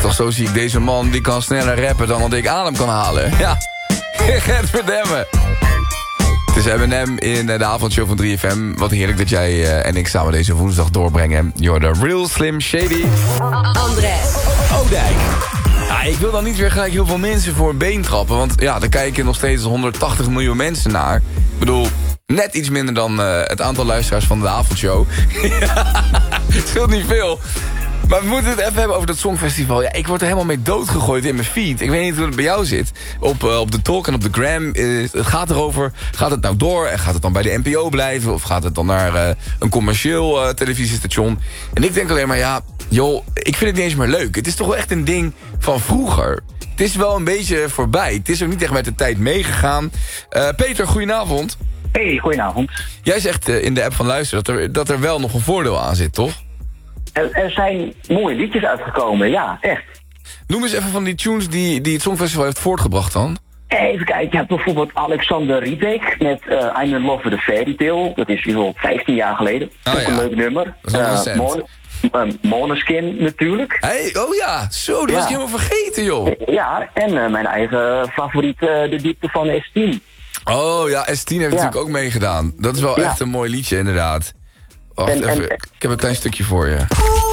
toch zo zie ik deze man, die kan sneller rappen dan dat ik adem kan halen. Ja, Gert Verdemme. Het is M&M in de avondshow van 3FM. Wat heerlijk dat jij en ik samen deze woensdag doorbrengen. You're the real Slim Shady. André Oudijk. Ja, ik wil dan niet weer gelijk heel veel mensen voor een been trappen. Want ja, daar kijken nog steeds 180 miljoen mensen naar. Ik bedoel, net iets minder dan het aantal luisteraars van de avondshow. Het scheelt niet veel. Maar we moeten het even hebben over dat Songfestival. Ja, ik word er helemaal mee doodgegooid in mijn feed. Ik weet niet hoe het bij jou zit. Op de Talk en op de Gram. Het gaat erover, gaat het nou door? En gaat het dan bij de NPO blijven? Of gaat het dan naar een commercieel televisiestation? En ik denk alleen maar, ja, joh, ik vind het niet eens meer leuk. Het is toch wel echt een ding van vroeger. Het is wel een beetje voorbij. Het is ook niet echt met de tijd meegegaan. Peter, goedenavond. Hey, goedenavond. Jij zegt in de app van Luister dat er wel nog een voordeel aan zit, toch? Er zijn mooie liedjes uitgekomen, ja, echt. Noem eens even van die tunes die het Songfestival heeft voortgebracht dan. Even kijken, je hebt bijvoorbeeld Alexander Riebeek met I'm in Love with a Fairy Tale. Dat is bijvoorbeeld 15 jaar geleden. Oh, ook een leuk nummer. Dat is nog recent. Måneskin natuurlijk. Hey, oh ja, zo, die was ik helemaal vergeten, joh. Ja, en mijn eigen favoriet, De Diepte van S10. Oh ja, S10 heeft natuurlijk ook meegedaan. Dat is wel echt een mooi liedje, inderdaad. Wacht even, ik heb een klein stukje voor je.